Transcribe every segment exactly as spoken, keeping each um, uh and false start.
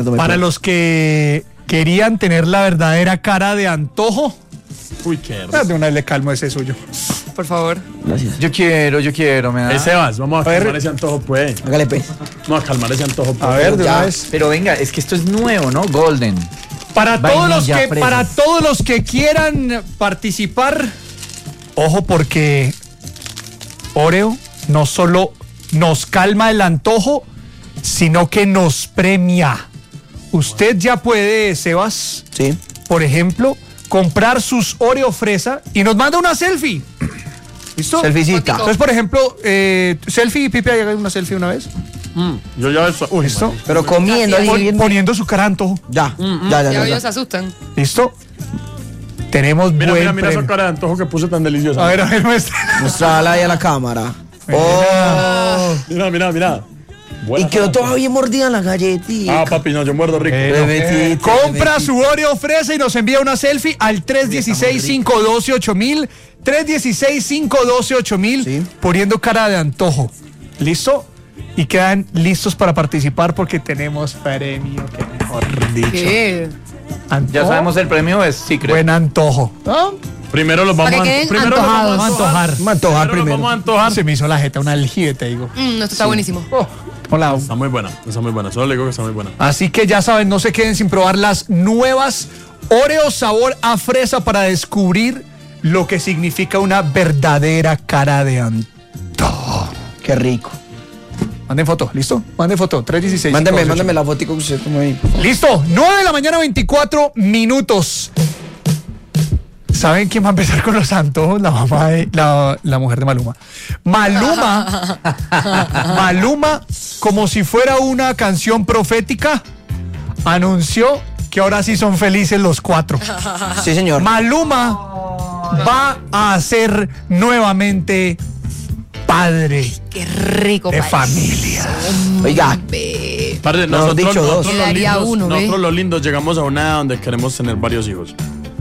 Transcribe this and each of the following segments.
Para los que querían tener la verdadera cara de antojo. Uy, qué Ah, de una vez le calmo ese suyo. Por favor. Gracias. Yo quiero, yo quiero, me da. Eh, Sebas, vamos a, A ver. calmar ese antojo, pues. Hágale, pues. Vamos a calmar ese antojo, pues. A ver, de Ya. una vez. Pero venga, es que esto es nuevo, ¿no? Golden. Para todos, los Vainilla que, fresa. para todos los que quieran participar, ojo porque Oreo no solo nos calma el antojo, sino que nos premia. Usted ya puede, Sebas, Sí. por ejemplo, comprar sus Oreo fresa y nos manda una selfie. ¿Listo? Selfiecita. Entonces, por ejemplo, eh, selfie, Pipe, haga una selfie una vez. Mm, yo ya eso. Uy, ¿Listo? Pero comiendo, Así es. ahí Pon- poniendo su cara de antojo. Ya, Mm, ya, ya, Ya ya, ellos ya. se asustan. ¿Listo? Tenemos Mira, buen mira, mira esa premio. cara de antojo que puse tan deliciosa. A ver, a ver, muestra. Mostrala ahí a la cámara. Oh. Mira, mira, mira. Buena Y quedó cara. todavía mordida en la galletita. Ah, papi, no, yo muerdo rico. Eh, Bebecito, Compra bebecito. su Oreo fresa y nos envía una selfie al tres uno seis, cinco uno dos, ocho mil. tres uno seis, cinco uno dos, ocho mil. Sí. Poniendo cara de antojo. ¿Listo? Y quedan listos para participar porque tenemos premio. Que mejor dicho. ¿Qué? Antojo. Ya sabemos el premio es secret. Buen antojo. ¿Ah? Primero los vamos Para que a queden primero los antojados. vamos a Vamos a antojar. antojar. Vamos a antojar Primero los primero. vamos a antojar. Se me hizo la jeta, una aljibe, te digo. Mm, esto está buenísimo. Oh, hola. Está muy buena, está muy buena. Solo le digo que está muy buena. Así que ya saben, no se queden sin probar las nuevas Oreo sabor a fresa para descubrir lo que significa una verdadera cara de antojo. Qué rico. Manden foto, ¿listo? Manden foto, tres uno seis. Mándeme, cinco dos ocho. mándeme la fotico que usted tomó ahí. Listo, nueve de la mañana, veinticuatro minutos. ¿Saben quién va a empezar con los antojos? La mamá de, la, la mujer de Maluma. Maluma, Maluma, como si fuera una canción profética, anunció que ahora sí son felices los cuatro. Sí, señor. Maluma va a ser nuevamente padre Qué rico. de parece. familia. Oiga, Ve. Padre, Mejor nosotros, dicho, dos. nosotros, los Quedaría lindos, uno, ¿ve? nosotros los lindos llegamos a una edad donde queremos tener varios hijos.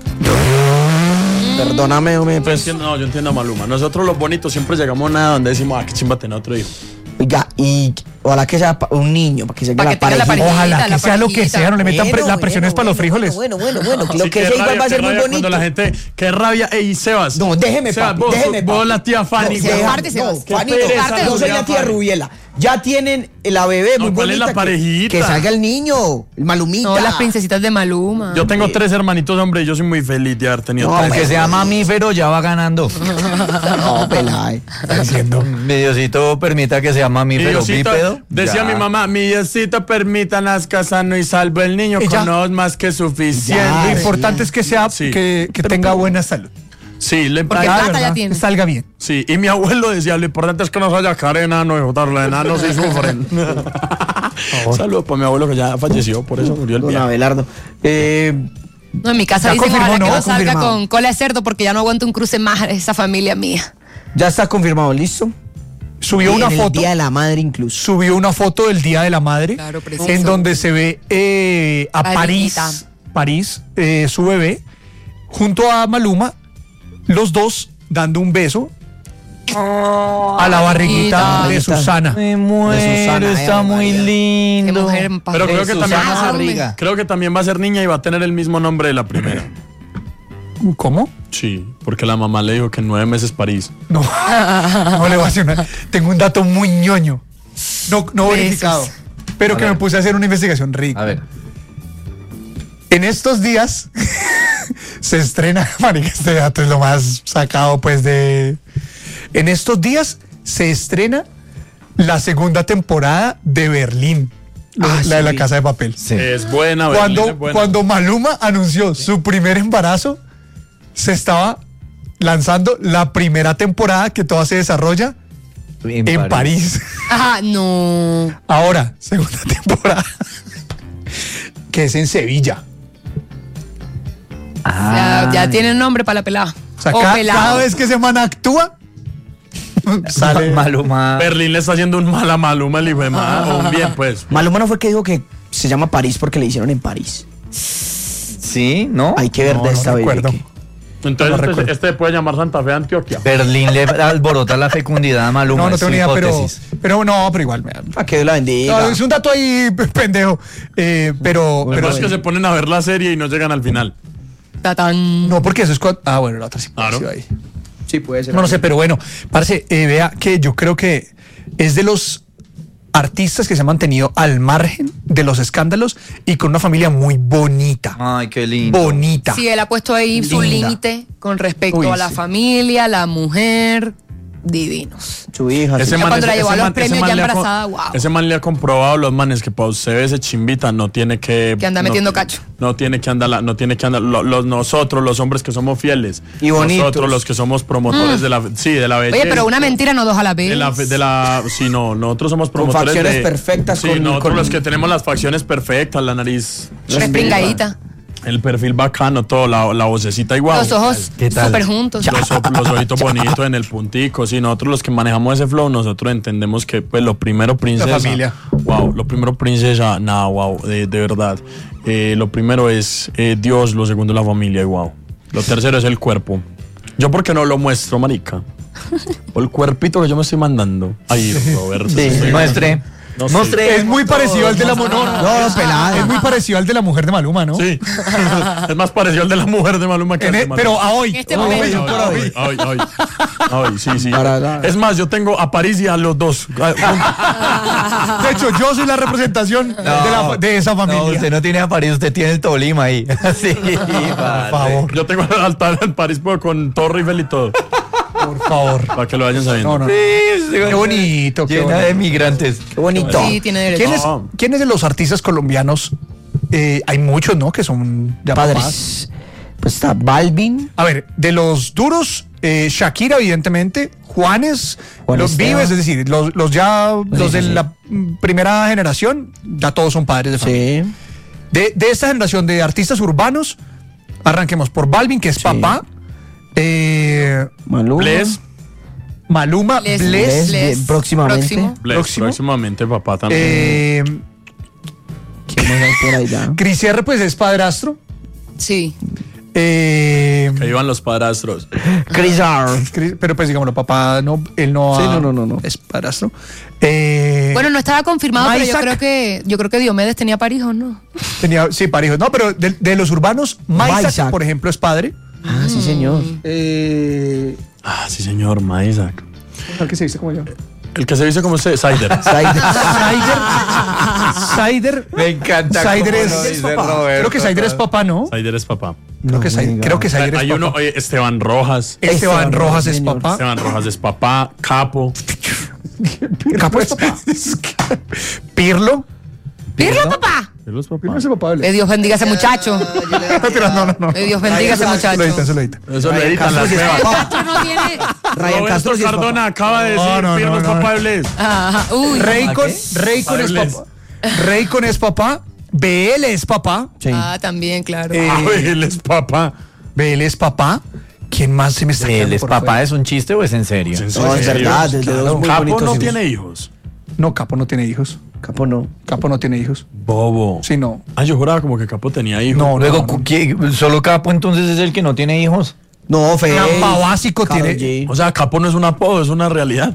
perdóname, hombre. Yo Pues, entiendo, no, yo entiendo a Maluma. Nosotros los bonitos siempre llegamos a una edad donde decimos, ah, qué chimba tener otro hijo. oiga, y ojalá que sea pa- un niño, para que se haga Pa' la que tenga la parejita. parejita. Ojalá que la sea lo que parejita. sea, no le metan pre- Bueno, la presión bueno, es para los bueno, frijoles. Bueno, bueno, bueno, lo Sí, que qué sea igual rabia, va a qué ser muy rabia bonito. Cuando la gente, qué rabia, ey, Sebas. No, déjeme, Sebas, papi, vos, déjeme, vos papi. la tía Fanny. No, güey. Sebas, Parte, Sebas. no, Qué Juanito, pereza, yo soy tía la tía Fanny. Rubiela. Ya tienen la bebé No, muy ¿cuál es bonita. la que- parejita? Que, salga el niño, el Malumita. No, las princesitas de Maluma. Yo tengo tres hermanitos, hombre, y yo soy muy feliz de haber tenido No, tres. el que sea mamífero ya va ganando. No, pelay. Está diciendo. Mi Diosito permita que sea Mi mamífero Diosito, bípedo. decía ya. mi mamá, mi Diosito permita nazca sano y salvo el niño, Ella- con ojos más que suficiente. Ya, Lo sí. importante es que sea Sí. que, que tenga buena salud. Sí, le Porque Ah, plata ¿verdad? ya tiene. Que salga bien. Sí, y mi abuelo decía, lo importante es que no se haya cara de enano, hijo, los enanos sí sufren. Saludos para mi abuelo que ya falleció, por eso murió el Don viejo. Abelardo. Eh, No, en mi casa Ya dicen confirmó, ojalá que ¿no? no salga Confirmado. con cola de cerdo porque ya no aguanto un cruce más de esa familia mía. ya está confirmado, ¿listo? Subió Y una en el foto. Día de la Madre incluso. Subió una foto del Día de la Madre. Claro, preciso. En donde se ve eh, a París, Barriguita. París, eh, su bebé, junto a Maluma, los dos dando un beso a la barriguita de barriguita. Susana. Me muero, Susana, está Ave muy María. Qué lindo. mujer en paz. Pero creo que también, Susana va a ser, Barriga. creo que también va a ser niña y va a tener el mismo nombre de la primera. ¿Cómo? Sí, porque la mamá le dijo que en nueve meses París. No, no le voy a hacer una. Tengo un dato muy ñoño. No, no Besos. verificado. Pero A que ver. me puse a hacer una investigación rica. A ver. En estos días se estrena, marica, este dato es lo más sacado pues de... En estos días se estrena la segunda temporada de Berlín, Ah, la de la sí. Casa de Papel. Sí. Es buena, Berlín Cuando, es buena. cuando Maluma anunció su primer embarazo, se estaba lanzando la primera temporada que toda se desarrolla en, París. Ajá, no. Ahora, segunda temporada, que es en Sevilla. Ya, ya tiene nombre para la pelada. O sea, O cada, pelado. cada vez que ese man actúa, sale. Maluma. Berlín le está haciendo un mal a Maluma, el hijo de madre. O un bien, pues. Maluma no fue que dijo que se llama París porque le hicieron en París. Sí, ¿no? Hay que ver No, de no esta vez. recuerdo. de qué. Entonces No este, recuerdo. este puede llamar Santa Fe Antioquia. Berlín le alborota la fecundidad a Maluma. No, no es tengo su ni idea, pero, hipótesis. pero no, pero igual. me- Para que Dios la bendiga. No, es un dato ahí pendejo. Eh, pero, Pero pero es que se ponen a ver la serie y no llegan al final. Tatán. no, porque eso es cuando. Ah, bueno, la otra sí. Claro. sí va ahí. Sí, puede ser. No, no sé, pero bueno, parce, eh, vea que yo creo que es de los artistas que se han mantenido al margen de los escándalos y con una familia muy bonita. Ay, qué lindo. Bonita. Sí, él ha puesto ahí su Linda. límite con respecto Uy, a la sí. familia, la mujer. Divinos. Su hija. Ese sí. Ya cuando la ese llevó a los man- ese premios man ya le ha co- embarazada, wow. Ese man le ha comprobado a los manes que para usted ese chimbita no tiene que... Que anda no metiendo ti- cacho. No tiene que andar, la- no tiene que andar... lo- los, nosotros, los hombres que somos fieles. Y bonitos. Nosotros, los que somos promotores de la... Sí, de la belleza. Oye, pero una mentira no dos a la vez. De la, de la, sí, no, nosotros somos promotores facciones de- perfectas Sí, con- nosotros con- los que tenemos las facciones perfectas, la nariz, Respingadita. el perfil bacano, todo, la, la vocecita igual. Los ojos ¿Qué tal? súper juntos. Los, o- los ojitos bonitos en el puntico, sí, nosotros los que manejamos ese flow, nosotros entendemos que pues lo primero princesa. La familia. Wow, lo primero princesa, nada, wow, de, de verdad. Eh, lo primero es eh, Dios, lo segundo la familia y wow. Lo tercero es el cuerpo. Yo porque no lo muestro, marica. O el cuerpito que yo me estoy mandando. Ay, Roberto. Sí. estoy- Muestre. No sé. Muestre. Es muy parecido al de la mujer. No, no, pelada. Es muy parecido al de la mujer de Maluma, ¿no? Sí. Es más parecido al de la mujer de Maluma que En al de e- Maluma. pero a hoy. En este Hoy, momento. hoy. Ay, ay, ay, ay, sí, sí. Para la- Es más, yo tengo a París y a los dos. De hecho, yo soy la representación de, la- de esa familia. No, usted no tiene a París, usted tiene el Tolima ahí. Sí, Por favor, Yo tengo al altar en París pero con Torre Eiffel y todo. por favor. Para que lo vayan sabiendo. No, no. Qué bonito, qué Llena bonito. de migrantes. Qué bonito. Sí, tiene derecho. ¿Quiénes, No. ¿Quiénes de los artistas colombianos? Eh, hay muchos, ¿no? Que son ya papás. Padres. Pues está Balvin. A ver, de los duros, eh, Shakira, evidentemente, Juanes, Juan los Esteban. Vives, es decir, los, los ya, los sí, de sí. la mm, primera generación, ya todos son padres de familia. Sí. De, de esta generación de artistas urbanos, arranquemos por Balvin, que es papá, eh, Maluma. Bless, Maluma, Bless. Bless, Bless, bien, próximamente. Próximo. Bless, Próximo. próximamente papá también. eh, ¿Quién más hay por ahí ya? Cris R, pues es padrastro. Sí. Eh, que iban los padrastros. Chris R. Cris- pero pues digámoslo, papá, no, él no, Sí, ha- no, no, no, no. es padrastro. Eh, Bueno, no estaba confirmado, pero yo Maisak. creo que yo creo que Diomedes tenía parijos, ¿no? tenía, sí, parejos. No, pero de, de los urbanos, Maisak, Maisak. por ejemplo, es padre. Ah, sí, señor. Eh, Ah, sí, señor, Maisak. ¿Qué se dice como yo? El que se dice como usted, Sider. Sider. Sider. Me encanta. Sider cómo es, lo es dice papá. Roberto. Creo que Sider es papá, ¿no? Sider es papá. Creo que No, Sider, venga. creo que Sider es Hay papá. uno, oye, Esteban Rojas. Esteban Esteban Rojas Rojas, es señor. papá. Esteban Rojas es papá. Capo. Capo es papá. Pirlo. ¡Pirlo, papá! Pirlo es papá. Pirlo es el papá. Que Dios bendiga a ese muchacho. Pero no, no, no. Que Dios bendiga a ese Se lo muchacho. editan, se lo editan. Eso le editan las Castro sí es pruebas. papá. Muchacho no tiene. Ryan Roberto Castro sí es Cardona papá. acaba de decir No, no, Pirlo no, es no. papá de Bless. Ajá. Uy. Raycon, qué? Raycon es Hables. papá. Raycon es papá. B L es papá. Sí. Ah, también, claro. Eh, Ah, él es papá. B L es papá. ¿Quién más se me está ¿Él quedando es por papá? fuera? ¿Es un chiste o es en serio? ¿En No, es serio? verdad, desde Claro. dos muy Capo bonitos no hijos. tiene hijos. No, Capo no tiene hijos. Capo no. Capo no tiene hijos. Bobo. Sí, no. Ah, yo juraba como que Capo tenía hijos. No, Luego, no, no. ¿qué? ¿Solo Capo entonces es el que no tiene hijos? No, Fede. Nampa Básico Karol tiene- G. O sea, Capo no es un apodo, es una realidad.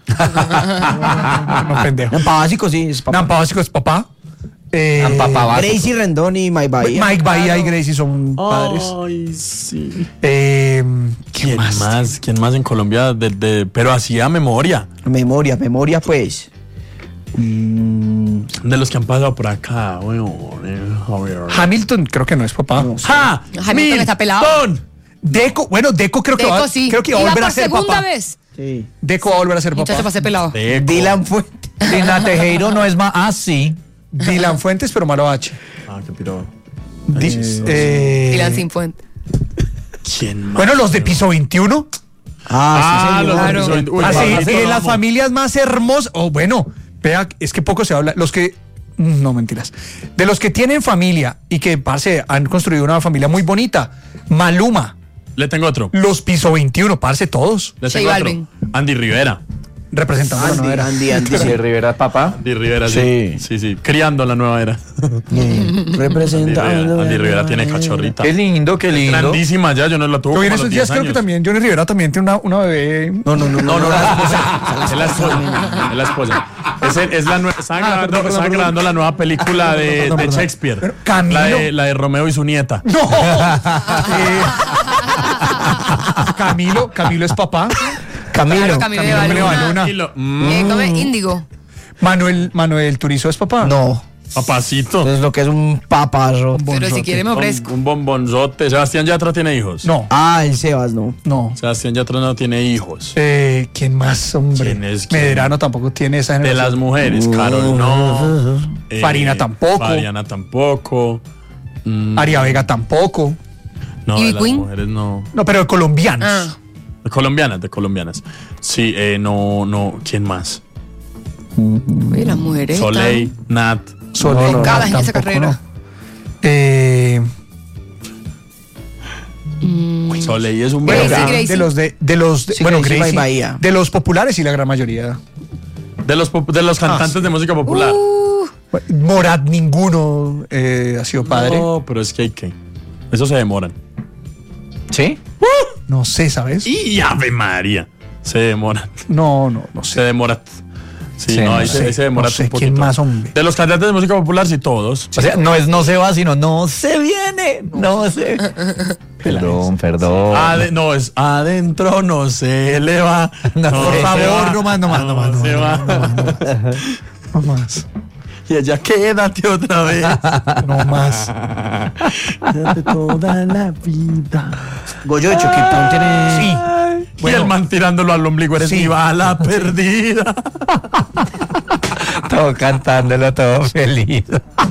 No, pendejo. Nampa Básico sí es papá. Nampa Básico es papá. Eh, Nampa Básico. Gracie Rendón y Mike Bahía. Mike Bahía y Gracie son padres. Ay, sí. Eh, ¿Quién más? ¿Quién más en Colombia? De, de- pero así a memoria. Memoria, memoria pues. Mm, De los que han pasado por acá. Bueno, eh, a ver. Hamilton creo que no es papá. ¡Ja! Hamilton está pelado. Milton. Deco, bueno, Deco creo que Deco va, sí. creo que va a Iba volver a por ser segunda papá. vez. sí. Deco va a volver a ser Muchacho papá. para ser pelado. Deco. Dylan Fuente. Dina Tejero no es más. Ah, sí. Dylan Fuentes, pero malo H. Ah, qué piro. Di- eh, Dylan sin fuente. ¿Quién más? bueno, los de piso veintiuno. Ah, sí, los señor. Claro. episodios- Uy, Así, Barbarito en lo las amo. familias más hermosas. O bueno, vea, es que poco se habla. Los que. No, mentiras. De los que tienen familia y que, parce, han construido una familia muy bonita. Maluma, Le tengo otro. los piso veintiuno, parce, todos. Le J tengo otro. Balvin. Andy Rivera. representando la Andy, nueva era. Andy, Andy, sí. ¿De Rivera, papá? Andy Rivera, Sí. sí. Sí, sí. Criando la nueva era. Andy Representando. Rivera, Andy Rivera tiene cachorrita. Qué lindo, qué lindo. Grandísima ya, yo no la tuve Yo vi en como a esos los días, diez creo que años. también Johnny Rivera también tiene una, una bebé. No, no, no, No, no, la esposa. Es la esposa. Es la esposa. Es, el- es la nue- estaban Ah, grabando, perdón, perdón, estaban perdón. grabando la nueva película de, Perdón, de perdón. Shakespeare. Pero, Camilo. La de, la de Romeo y su nieta. ¡No! Eh, Camilo, Camilo es papá. Camilo. Claro, Camilo de Camilo Baluna. Baluna. Y lo- mm, Eh, come índigo. Manuel, Manuel Turizo es papá. No. papacito. Es lo que es un papazo. Pero si quiere me Un, ofrezco. un bombonzote. Sebastián Yatra tiene hijos. No, Ah, el Sebas, no. no. Sebastián Yatra no tiene hijos. Eh, ¿Quién más, hombre? ¿Quién es quién? Medrano tampoco tiene esa De las generación. mujeres, Carol no. Eh, Farina tampoco. Farina tampoco. Mm, Aria Vega tampoco. No, ¿Y de las Queen? mujeres no. No, pero colombianos. Ah, De colombianas, de colombianas. Sí, eh, no, no. ¿Quién más? oye, las mujeres. Soleil, Nat. Solo Enfocadas en esa tampoco, carrera. no. Eh, Soleil es un Gracie, belga. Gracie. de los de, de los de- Sí, bueno, Gracie Gracie, Bahía. de los populares y la gran mayoría. De los, pop- de los cantantes Ah, sí. de música popular. Uh, Morat ninguno eh, ha sido padre. No, No, pero es que hay que. Eso se demoran. ¿Sí? sé, ¿sabes? Y Ave María. Se demoran. No, no, no Se sé. demoran. Sí, Sí, no, no ahí, sé, se- ahí se demora no sé un poquito. quién más, hombre. De los cantantes de música popular, sí, todos. O sea, no es no se va, sino no se viene. No se. Perdón, perdón. Ade- no, es adentro no se le va. No, Por se favor, va, no más, no más, no más, no se más, va. no más, no más. No más. Y ella, quédate otra vez. No más. Quédate toda la vida. Goyo de Choquipón tiene. Sí. y el man tirándolo al ombligo, eres Sí. mi bala perdida. Todo cantándolo, todo feliz.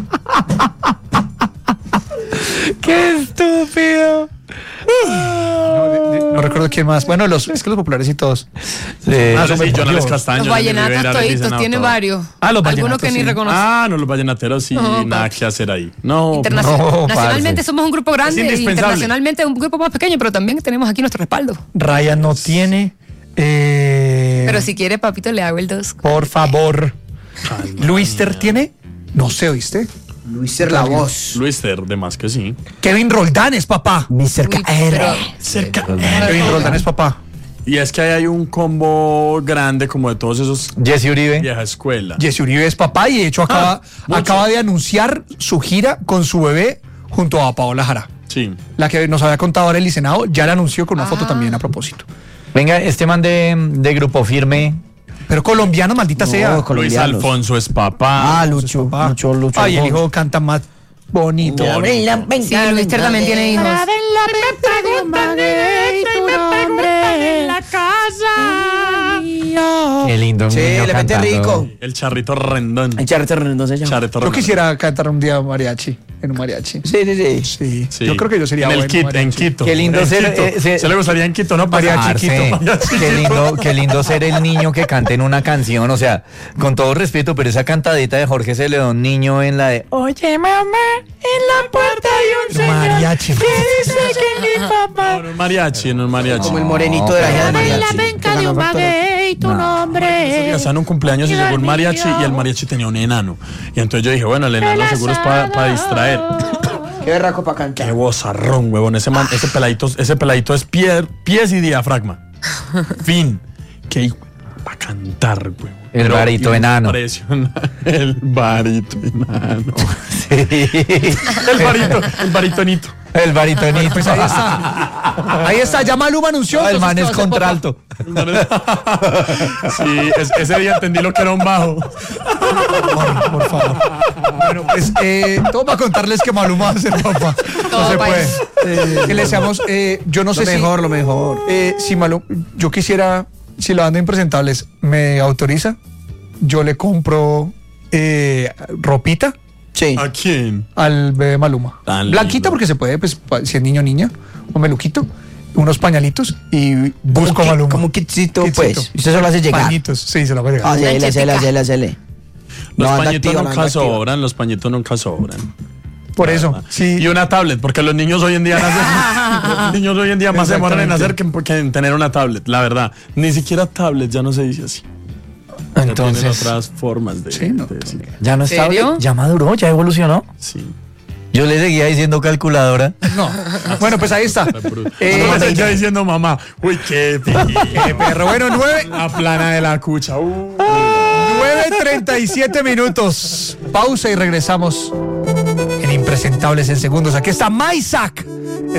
¡Qué estúpido! No, de- de- no recuerdo quién más. Bueno, los, es que los populares y todos. Sí. Ah, hombre, sí, por Jonales Dios. Castaño. los Jenny vallenatos Rivera, toditos, Leticia tiene Nauta. varios. Ah, los Algunos vallenatos, que ni sí. reconozco. Ah, no, los vallenateros sí, No, nada papi. que hacer ahí. No, Internacional- no, nacionalmente parce. somos un grupo grande, Es e indispensable. internacionalmente un grupo más pequeño, pero también tenemos aquí nuestro respaldo. Ryan no tiene. Eh, Pero si quiere, papito, le hago el dos. Por favor. Luister tiene. No sé, ¿oíste? Luis Ser la voz. Luis Ter, de más que sí. Kevin Roldán es papá. mister Uy, K R. pero- Cerca. Kevin Roldán es papá. Y es que ahí hay un combo grande como de todos esos Jesse Uribe. vieja escuela. Jesse Uribe es papá y de hecho acaba, Ah, mucho. acaba de anunciar su gira con su bebé junto a Paola Jara. Sí. La que nos había contado ahora el Senado, ya la anunció con una foto también a propósito. Venga, este man de, de Grupo Firme. Pero colombiano, maldita No, sea. Luis colombianos. Alfonso es papá. Ah, Lucho. Papá. Lucho, Lucho. Ay, el Alfonso. hijo canta más bonito. Sí, Luis Ter también tiene hijos. Qué lindo. un Sí, niño le mete cantando. rico. El charrito rendón. El Charrete Rendón se llama. Charrito Yo rendón. quisiera cantar un día mariachi, en un mariachi. Sí, sí, sí. Sí, Sí. yo creo que yo sería en el bueno Quito, mariachi. en Quito. Qué lindo En ser, Quito. eh, se- Se le gustaría en Quito, ¿no? Mariachi Mariachi Parce, Quito. Mariachi qué Quito. lindo, qué lindo ser el niño que canta en una canción, o sea, con todo respeto, pero esa cantadita de Jorge Celedón Niño en la de Oye mamá, en la puerta hay un Pero señor mariachi. que dice que mi papá. No, no es mariachi, no es mariachi. Como el morenito de la gira de mariachi. de un maguey, tu nombre. O sea, en un cumpleaños y llegó un mariachi y el mariachi tenía un enano. Y entonces yo dije, bueno, el enano seguro es para distraer. Qué berraco para Qué cantar. bozarrón, huevón. Ese, man- ese, peladito, ese peladito es pie- pies y diafragma. Fin. Qué para cantar, huevón. El Pero barito enano. impresionante. El barito enano. Sí. El barito, el baritonito. El baritonito. Pues ahí está. Ahí está, ya Maluma anunció. No, el man entonces, es ¿qué va a hacer, contralto. Sí, es- ese día entendí lo que era un bajo. papá? Por favor. Bueno, pues eh, todo para contarles que Maluma va a ser papá. No Todo se pa' puede. eso. Eh, que le seamos, eh, yo no Lo sé si. mejor, lo mejor. Eh, si Maluma, yo quisiera, si la banda Impresentables me autoriza, yo le compro eh, ropita Sí. ¿A quién? al bebé Maluma. Tan Blanquita lindo. porque se puede, pues pa- si es niño o niña, un meluquito, unos pañalitos y busco a Como Maluma. Como un kitsito, Kitsito. pues. Y usted solo hace llegar. Pañitos, sí, se lo voy a llegar. Hacele, hacele, hacele, hacele. Los No, anda pañitos activa, no, nunca anda activa. sobran, los pañitos nunca sobran. Por eso, sí. Y una tablet, porque los niños hoy en día nacen- los niños hoy en día más se demoran en nacer que, en- que en tener una tablet, la verdad. Ni siquiera tablet, ya no se dice así. Ya Entonces, tienen otras formas de, Sí, no, de decir. ya no está, ¿Serio? ya maduró, ya evolucionó. Sí. Yo le seguía diciendo calculadora. No. Bueno, pues ahí está. Eh, Eh, ya diciendo mamá, uy, qué eh, perro. Bueno, nueve. la plana de la cucha. Uh. nueve treinta y siete minutos. Pausa y regresamos en Impresentables en segundos. Aquí está Maisak.